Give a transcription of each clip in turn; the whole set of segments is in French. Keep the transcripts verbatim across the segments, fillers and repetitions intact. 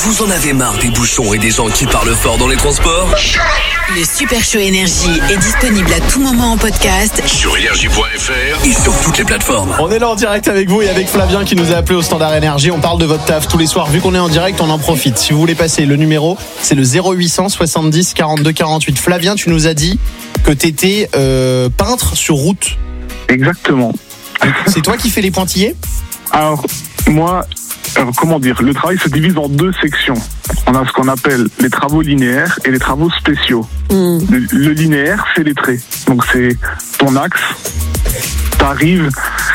Vous en avez marre des bouchons et des gens qui parlent fort dans les transports ? Le Super Show Énergie est disponible à tout moment en podcast sur énergie point f r et sur toutes les plateformes. On est là en direct avec vous et avec Flavien qui nous a appelé au Standard Énergie. On parle de votre taf tous les soirs. Vu qu'on est en direct, on en profite. Si vous voulez passer le numéro, c'est le zéro huit cent soixante-dix quarante-deux quarante-huit. Flavien, tu nous as dit que tu étais euh, peintre sur route. Exactement. C'est toi qui fais les pointillés ? Alors, moi, alors, comment dire, le travail se divise en deux sections. On a ce qu'on appelle les travaux linéaires et les travaux spéciaux. Mmh. Le, le linéaire, c'est les traits. Donc, c'est ton axe, t'arrives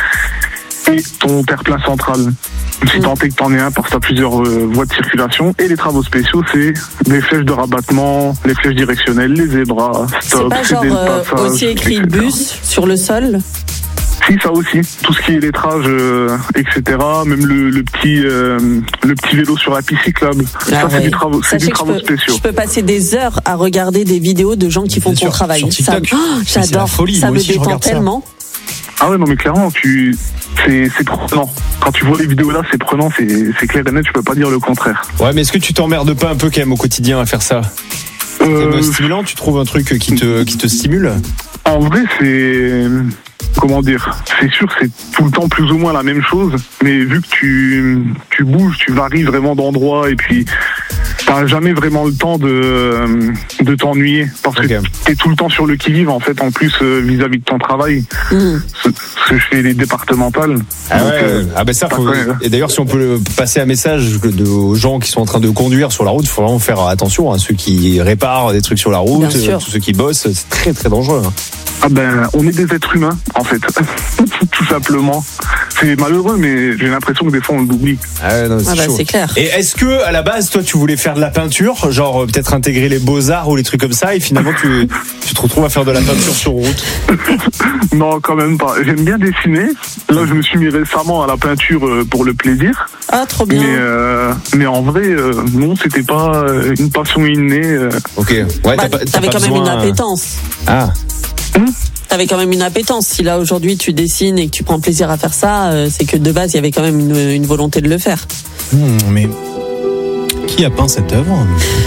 et ton terre-plein central. Si tant est que t'en es un, parce que t'as plusieurs euh, voies de circulation. Et les travaux spéciaux, c'est les flèches de rabattement, les flèches directionnelles, les zébras, stop, c'est pas genre euh, passage, aussi écrit et cetera bus sur le sol ? Si, ça aussi. Tout ce qui est lettrage, euh, et cetera. Même le, le petit euh, le petit vélo sur la piste cyclable. Ah ça, ouais. c'est du travaux, c'est du travaux spéciaux. Je peux passer des heures à regarder des vidéos de gens qui font ton travail. Ça, oh, j'adore. Folie, ça me détend tellement. Ah ouais, non, mais clairement, tu, c'est, c'est prenant. Quand tu vois les vidéos là, c'est prenant, c'est, c'est clair et net, tu peux pas dire le contraire. Ouais, mais est-ce que tu t'emmerdes pas un peu quand même au quotidien à faire ça ? Euh... C'est stimulant, tu trouves un truc qui te, qui te stimule ? En vrai, c'est... Comment dire, c'est sûr, c'est tout le temps plus ou moins la même chose, mais vu que tu, tu bouges, tu varies vraiment d'endroit et puis t'as jamais vraiment le temps de, de t'ennuyer parce okay. que t'es tout le temps sur le qui-vive en fait, en plus euh, vis-à-vis de ton travail. Mmh. Parce que je fais les départementales. Ah donc, ouais, euh, ah ben ça, faut... et d'ailleurs si on peut passer un message de, aux gens qui sont en train de conduire sur la route, il faut vraiment faire attention à ceux qui réparent des trucs sur la route, tous ceux qui bossent, c'est très très dangereux. Hein. Ah ben, on est des êtres humains, en fait, tout simplement. C'est malheureux, mais j'ai l'impression que des fois on l'oublie. Ah, ouais, non, c'est, ah bah, c'est clair. Et est-ce que à la base, toi, tu voulais faire de la peinture, genre peut-être intégrer les beaux-arts ou les trucs comme ça, et finalement tu, tu te retrouves à faire de la peinture sur route ? Non, quand même pas. J'aime bien dessiner. Là, je me suis mis récemment à la peinture pour le plaisir. Ah, trop bien. Mais, euh, mais en vrai, euh, non, c'était pas une passion innée. Euh. Ok. Ouais, bah, t'as pas, t'as t'avais pas quand besoin... même une appétence. Ah. Hum T'avais quand même une appétence. Si là aujourd'hui tu dessines et que tu prends plaisir à faire ça, euh, c'est que de base il y avait quand même une, une volonté de le faire. Mmh, mais qui a peint cette œuvre ?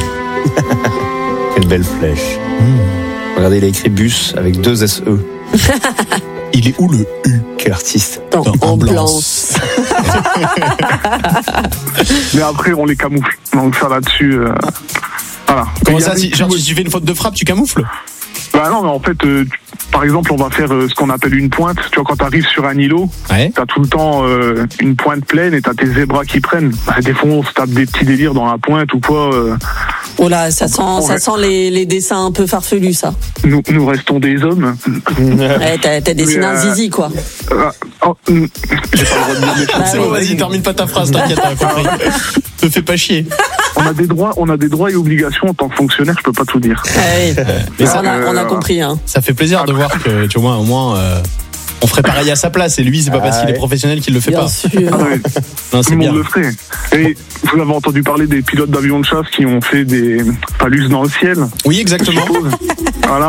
Quelle belle flèche. Mmh. Regardez, il a écrit bus avec deux S E. Il est où le U ? Quel artiste ? Dans Amblance. Mais après on les camoufle. Donc ça là-dessus, euh... voilà. Comment ça, si, genre si tu fais une faute de frappe, tu camoufles ? Bah non, mais en fait, euh, tu, par exemple, on va faire euh, ce qu'on appelle une pointe. Tu vois, quand t'arrives sur un îlot, ouais. t'as tout le temps euh, une pointe pleine et t'as tes zébras qui prennent. Bah, des fois, on se tape des petits délires dans la pointe ou quoi. Euh, oh là, ça sent, ça reste... sent les, les dessins un peu farfelus, ça. Nous, nous restons des hommes. Ouais, t'as, t'as dessiné un zizi, quoi. Euh, oh, mm, j'ai pas le droit de dire des choses. C'est bon, vas-y, termine pas ta phrase, t'inquiète, t'as compris. Te fais pas chier. On a des droits, on a des droits et obligations en tant que fonctionnaire, je peux pas tout dire. Ah oui. Mais ça, on, a, on a compris, hein. Ça fait plaisir de voir que, tu vois, au moins, euh, on ferait pareil à sa place. Et lui, c'est pas parce qu'il est professionnel qu'il le fait bien pas. Sûr. Ah ouais. Non, c'est tout le bien. monde le ferait. Et vous avez entendu parler des pilotes d'avions de chasse qui ont fait des palus dans le ciel. Oui, exactement. Voilà.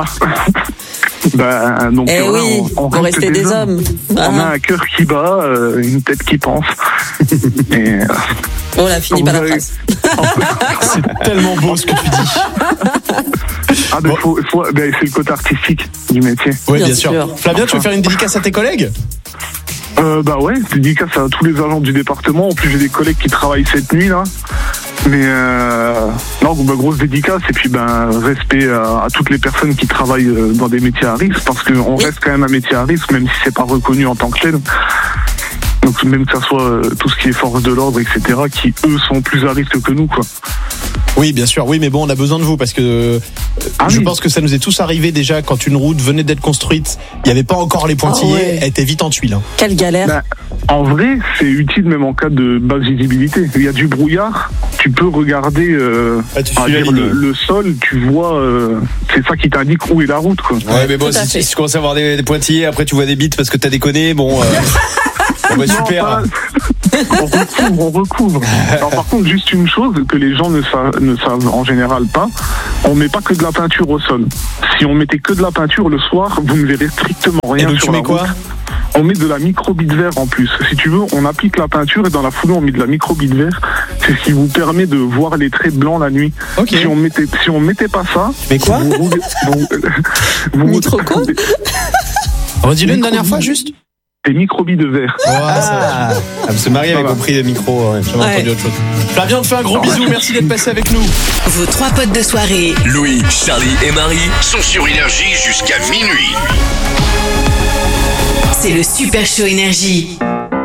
Ben, donc, eh voilà, oui, on, on pour rester des, des hommes. hommes. On a un cœur qui bat, euh, une tête qui pense. Et, euh, oh là, fini par la phrase. C'est tellement beau ce que tu dis. Ah, ben, bon. faut, faut, ben, c'est le côté artistique du métier. Oui, bien, bien sûr. sûr. Flavien, tu veux faire une dédicace à tes collègues ? Euh, bah ouais, dédicace à tous les agents du département. En plus, j'ai des collègues qui travaillent cette nuit là. Mais euh, non, bah, grosse dédicace et puis ben respect à, à toutes les personnes qui travaillent dans des métiers à risque parce qu'on reste quand même un métier à risque, même si c'est pas reconnu en tant que tel. Donc même que ça soit euh, tout ce qui est force de l'ordre, et cetera, qui eux sont plus à risque que nous, quoi. Oui, bien sûr. Oui, mais bon, on a besoin de vous parce que euh, ah, je oui. pense que ça nous est tous arrivé déjà quand une route venait d'être construite. Il n'y avait pas encore les pointillés. Oh, ouais. Elle était vite en tuile. Hein. Quelle galère. Ben, en vrai, c'est utile même en cas de basse visibilité. Il y a du brouillard. Tu peux regarder euh, ah, tu dire, le, le sol. Tu vois, euh, c'est ça qui t'indique où est la route, quoi. Ouais, mais bon, si, si tu commences à avoir des, des pointillés, après tu vois des bites parce que t'as déconné. Bon. Euh... Bon bah super. Non, pas... on recouvre, on recouvre. Alors par contre, juste une chose que les gens ne savent, ne savent en général pas, on met pas que de la peinture au sol. Si on mettait que de la peinture le soir, vous ne verrez strictement rien. Et donc sur tu mets quoi ? On met de la microbite vert en plus. Si tu veux, on applique la peinture et dans la foulée, on met de la microbite vert. c'est ce qui vous permet de voir les traits blancs la nuit. Okay. Si on mettait, si on mettait pas ça, mais quoi vous, vous, vous, vous, Nitro quoi Redis-le une dernière fois juste. Des microbilles de verre. Oh, ah, ça... ah, parce que Marie avait voilà. compris les micros. Ouais. J'avais entendu autre chose. Flavien, on te fait un gros bisou. Merci d'être passé avec nous. Vos trois potes de soirée. Louis, Charlie et Marie sont sur Énergie jusqu'à minuit. C'est le Super Show Énergie.